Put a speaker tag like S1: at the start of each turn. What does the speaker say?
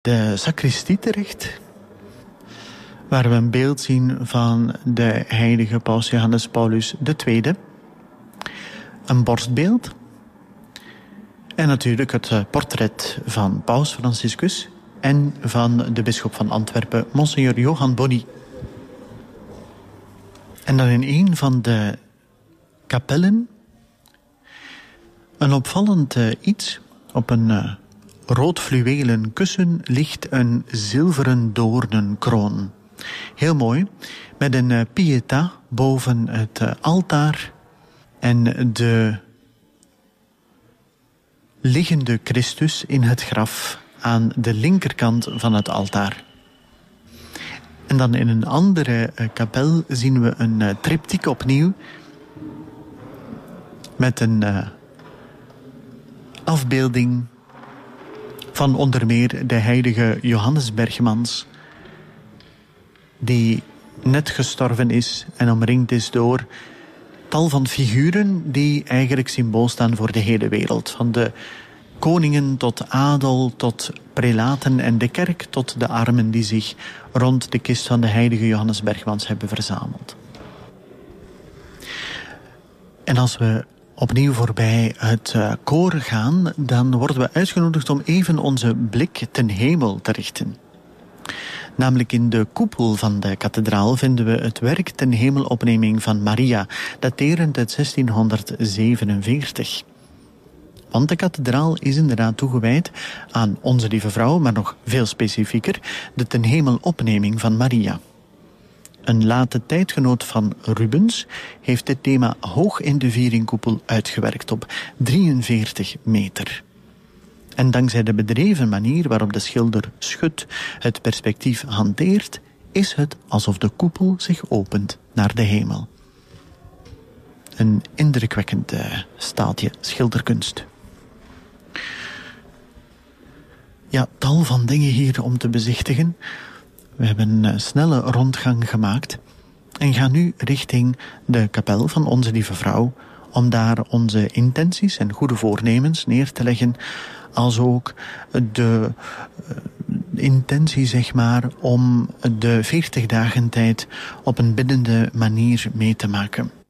S1: de sacristie terecht, waar we een beeld zien van de heilige paus Johannes Paulus II. Een borstbeeld. En natuurlijk het portret van paus Franciscus en van de bisschop van Antwerpen, Monseigneur Johan Bonny. En dan in een van de kapellen een opvallend iets. Op een rood fluwelen kussen ligt een zilveren doornenkroon. Heel mooi, met een pietà boven het altaar en de liggende Christus in het graf aan de linkerkant van het altaar. En dan in een andere kapel zien we een triptiek opnieuw met een afbeelding van onder meer de heilige Johannes Bergmans, die net gestorven is en omringd is door tal van figuren die eigenlijk symbool staan voor de hele wereld. Van de koningen tot adel, tot prelaten en de kerk, tot de armen die zich rond de kist van de heilige Johannes Bergmans hebben verzameld. En als we opnieuw voorbij het koor gaan, dan worden we uitgenodigd om even onze blik ten hemel te richten. Namelijk in de koepel van de kathedraal vinden we het werk ten hemelopneming van Maria, daterend uit 1647. Want de kathedraal is inderdaad toegewijd aan Onze Lieve Vrouw, maar nog veel specifieker, de ten hemelopneming van Maria. Een late tijdgenoot van Rubens heeft dit thema hoog in de vieringkoepel uitgewerkt op 43 meter. En dankzij de bedreven manier waarop de schilder Schut het perspectief hanteert, is het alsof de koepel zich opent naar de hemel. Een indrukwekkend staaltje schilderkunst. Ja, tal van dingen hier om te bezichtigen. We hebben een snelle rondgang gemaakt en gaan nu richting de kapel van Onze Lieve Vrouw om daar onze intenties en goede voornemens neer te leggen, als ook de intentie, zeg maar, om de 40 dagen tijd op een biddende manier mee te maken.